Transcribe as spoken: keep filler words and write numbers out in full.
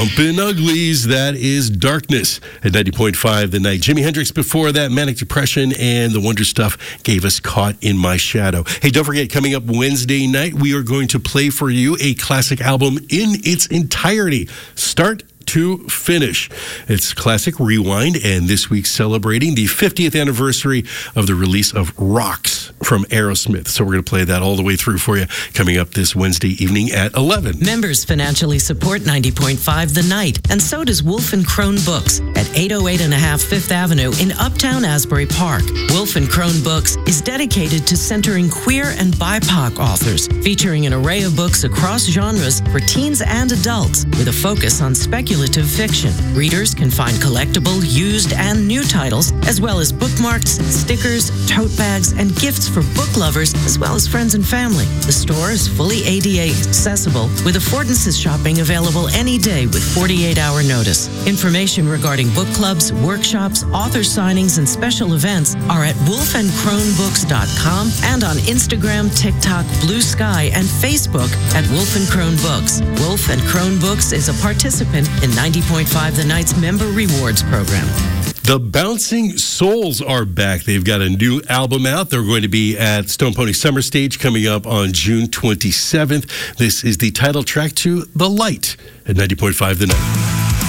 Bumpin' Uglies, that is Darkness at ninety point five The Night. Jimi Hendrix before that, Manic Depression, and The Wonder Stuff gave us Caught in My Shadow. Hey, don't forget, coming up Wednesday night, we are going to play for you a classic album in its entirety. Start to finish. It's Classic Rewind, and this week celebrating the fiftieth anniversary of the release of Rocks from Aerosmith. So we're going to play that all the way through for you coming up this Wednesday evening at eleven. Members financially support ninety point five The Night, and so does Wolf and Crone Books at eight oh eight and a half Fifth Avenue in Uptown Asbury Park. Wolf and Crone Books is dedicated to centering queer and B I P O C authors, featuring an array of books across genres for teens and adults with a focus on speculative fiction. Readers can find collectible, used, and new titles, as well as bookmarks, stickers, tote bags, and gifts for book lovers, as well as friends and family. The store is fully A D A accessible, with affordances shopping available any day with forty-eight hour notice. Information regarding book clubs, workshops, author signings, and special events are at wolf and crone books dot com and on Instagram, TikTok, Blue Sky, and Facebook at Wolf and Crone Books. Wolf and Crone Books is a participant in ninety point five The Night's Member Rewards Program. The Bouncing Souls are back. They've got a new album out. They're going to be at Stone Pony Summer Stage coming up on June twenty-seventh. This is the title track to The Light at ninety point five The Night.